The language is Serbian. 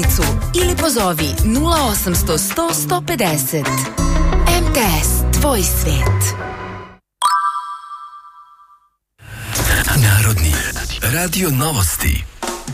ili pozovi 0800 100 150. MTS, tvoj svet. Narodni radio novosti.